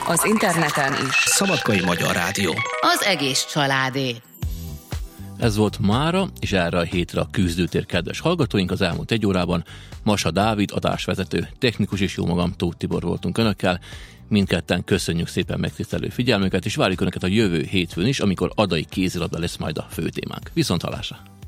az interneten is. Szabadkai Magyar Rádió. Az egész családé. Ez volt mára, és erre a hétre a Küzdőtér kedves hallgatóink az elmúlt egy órában. Masa Dávid, adásvezető, technikus és jó magam, Tóth Tibor voltunk Önökkel. Mindketten köszönjük szépen megtisztelő figyelmüket, és várjuk Önöket a jövő hétfőn is, amikor adai kézilabda lesz majd a fő témánk. Viszont hallásra!